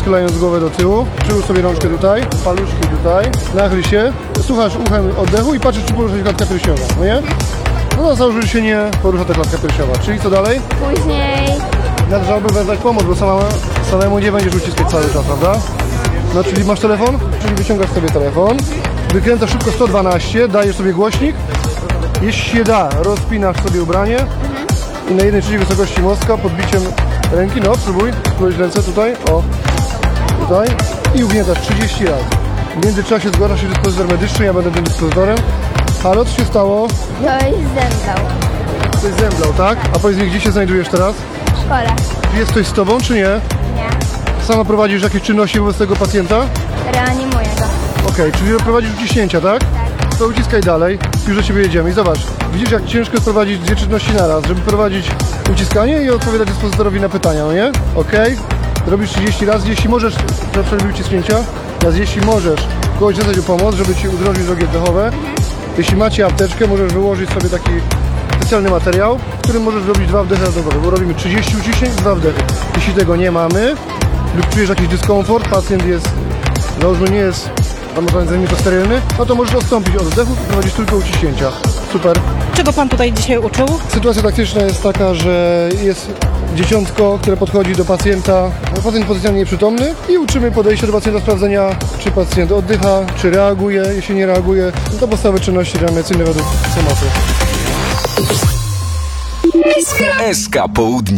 schylając głowę do tyłu. Przyłóż sobie rączkę tutaj, paluszki tutaj, nachyl się, słuchasz uchem oddechu i patrzysz, czy porusza się klatka piersiowa, no nie? No założył, że się nie porusza ta klatka piersiowa, czyli co dalej? Później Należałoby wezwać pomoc, bo samemu nie będziesz uciskać cały czas, prawda? No, czyli masz telefon? Czyli wyciągasz sobie telefon, wykręcasz szybko 112, dajesz sobie głośnik, jeśli się da, rozpinasz sobie ubranie i na 1/3 wysokości mostka podbiciem ręki, no spróbuj, spróbuj ręce tutaj, o, tutaj i ugniatasz 30 razy. W międzyczasie zgłasza się dyspozytor medyczny, ja będę tym dyspozytorem. Halo, co się stało? ktoś zemdlał Ktoś zemdlał, tak? A powiedz mi, gdzie się znajdujesz teraz? w szkole. Czy jest ktoś z tobą, czy nie? Nie. Sama prowadzisz jakieś czynności wobec tego pacjenta? Reanimuję go. Okej, czyli prowadzisz uciśnięcia, tak? Tak. To uciskaj dalej, już do ciebie jedziemy i zobacz, widzisz jak ciężko jest prowadzić dwie czynności naraz, żeby prowadzić uciskanie i odpowiadać dyspozytorowi na pytania, no nie? Okej, robisz 30 razy, jeśli możesz, na przerwie ucisknięcia, teraz jeśli możesz kogoś zadać o pomoc, żeby ci udrożnić drogi oddechowe, jeśli macie apteczkę, możesz wyłożyć sobie taki specjalny materiał, w którym możesz robić 2 wdechy razowe, bo robimy 30 uciśnień, 2 wdechy. Jeśli tego nie mamy lub czujesz jakiś dyskomfort, pacjent jest, załóżmy nie jest to sterylny, no to możesz odstąpić od wdechów i prowadzić tylko uciśnięcia. Super. Czego pan tutaj dzisiaj uczył? Sytuacja taktyczna jest taka, że jest dzieciątko, które podchodzi do pacjenta, pacjent potencjalnie nieprzytomny i uczymy podejścia do pacjenta, sprawdzenia, czy pacjent oddycha, czy reaguje. Jeśli nie reaguje, no to podstawowe czynności reanimacyjne według schematu. SK Południe.